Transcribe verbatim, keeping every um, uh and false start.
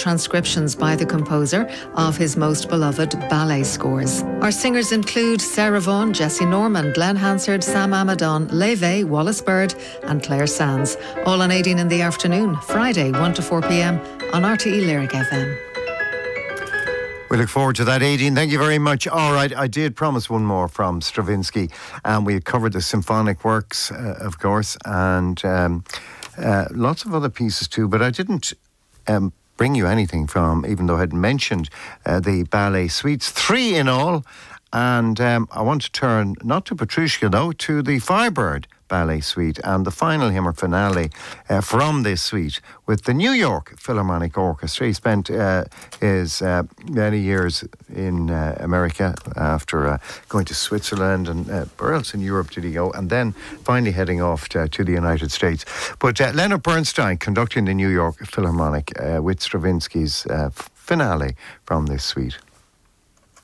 transcriptions by the composer of his most beloved ballet scores. Our singers include Sarah Vaughan, Jessie Norman, Glenn Hansard, Sam Amadon, Leve, Wallace Bird and Claire Sands. All on eighteen in the afternoon, Friday, one to four p.m. on R T E Lyric F M. We look forward to that, Aideen. Thank you very much. All right, I did promise one more from Stravinsky, and we covered the symphonic works, uh, of course, and um, uh, lots of other pieces too, but I didn't um, bring you anything from, even though I had mentioned uh, the ballet suites, three in all, and um, I want to turn, not to Petrushka though, to the Firebird Ballet Suite and the final hymn or finale uh, from this suite with the New York Philharmonic Orchestra. He spent uh, his uh, many years in uh, America after uh, going to Switzerland and uh, where else in Europe did he go, and then finally heading off to, to the United States. But uh, Leonard Bernstein conducting the New York Philharmonic uh, with Stravinsky's uh, finale from this suite.